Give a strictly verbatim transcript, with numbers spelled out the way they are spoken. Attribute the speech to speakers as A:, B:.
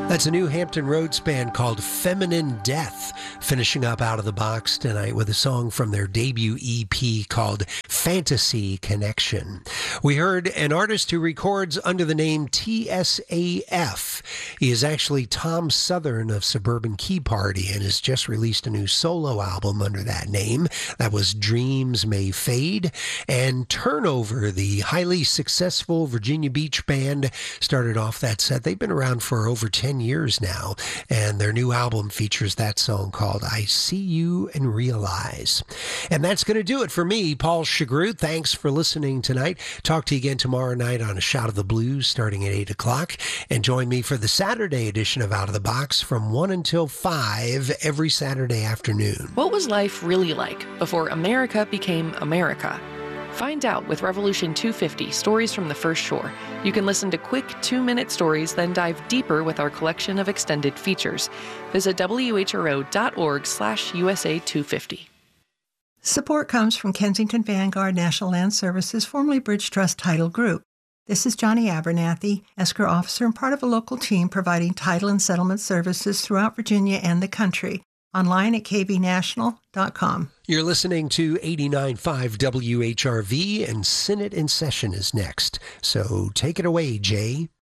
A: That's a New Hampton Roads band called Feminine Death, finishing up out of the box tonight with a song from their debut E P called Fantasy Connection. We heard an artist who records under the name T S A F. He is actually Tom Southern of Suburban Key Party and has just released a new solo album under that name. That was Dreams May Fade. And Turnover, the highly successful Virginia Beach band, started off that set. They've been around for over ten years now, and their new album features that song called I See You and Realize. And that's going to do it for me, Paul Chagru. Thanks for listening tonight. Talk to you again tomorrow night on A Shot of the Blues starting at eight o'clock, and join me for the Saturday edition of Out of the Box from one until five every Saturday afternoon.
B: What was life really like before America became America? Find out with Revolution two fifty, Stories from the First Shore. You can listen to quick two-minute stories, then dive deeper with our collection of extended features. Visit W H R O dot org slash U S A two fifty.
C: Support comes from Kensington Vanguard National Land Services, formerly Bridge Trust Title Group. This is Johnny Abernathy, escrow officer and part of a local team providing title and settlement services throughout Virginia and the country. Online at k v national dot com.
A: You're listening to eighty-nine point five W H R V, and Senate in session is next. So take it away, Jay.